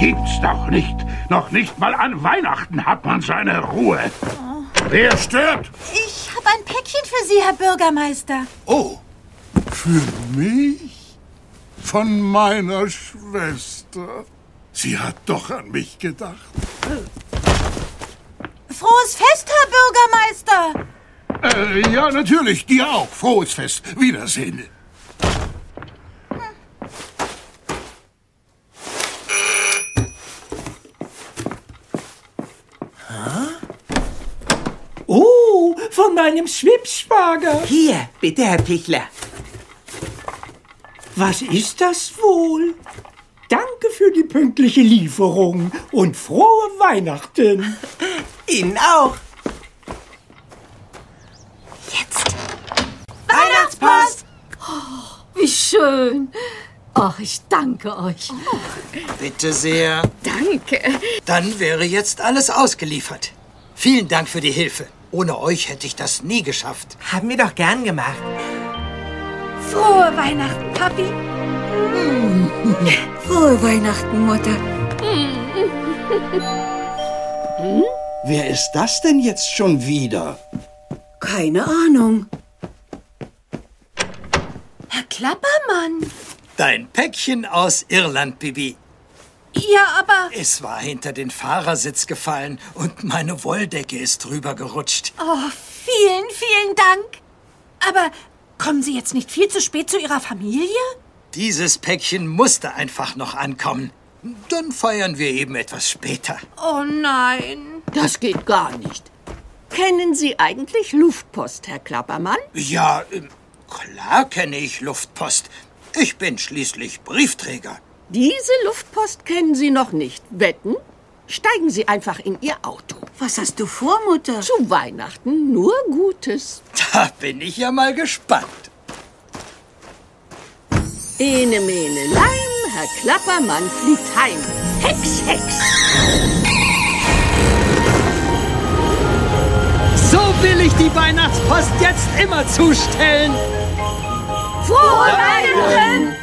gibt's doch nicht. Noch nicht mal an Weihnachten hat man seine Ruhe. Wer stört? Ich habe ein Päckchen für Sie, Herr Bürgermeister. Oh, für mich? Von meiner Schwester. Sie hat doch an mich gedacht. Frohes Fest, Herr Bürgermeister. Ja, natürlich, dir auch. Frohes Fest. Wiedersehen. Oh, von meinem Schwibschwager. Hier, bitte, Herr Pichler. Was ist das wohl? Danke für die pünktliche Lieferung und frohe Weihnachten. Ihnen auch. Jetzt. Weihnachtspost! Wie schön. Ach, ich danke euch. Bitte sehr. Danke. Dann wäre jetzt alles ausgeliefert. Vielen Dank für die Hilfe. Ohne euch hätte ich das nie geschafft. Haben wir doch gern gemacht. Frohe Weihnachten, Papi. Frohe Weihnachten, Mutter. Wer ist das denn jetzt schon wieder? Keine Ahnung. Herr Klappermann. Dein Päckchen aus Irland, Bibi. Ja, aber... Es war hinter den Fahrersitz gefallen und meine Wolldecke ist drüber gerutscht. Oh, vielen, vielen Dank. Aber kommen Sie jetzt nicht viel zu spät zu Ihrer Familie? Dieses Päckchen musste einfach noch ankommen. Dann feiern wir eben etwas später. Oh nein. Das geht gar nicht. Kennen Sie eigentlich Luftpost, Herr Klappermann? Ja, klar kenne ich Luftpost. Ich bin schließlich Briefträger. Diese Luftpost kennen Sie noch nicht. Wetten? Steigen Sie einfach in Ihr Auto. Was hast du vor, Mutter? Zu Weihnachten nur Gutes. Da bin ich ja mal gespannt. Ene, mene, leim, Herr Klappermann fliegt heim. Hex, Hex. So will ich die Weihnachtspost jetzt immer zustellen. Frohe Weihnachten!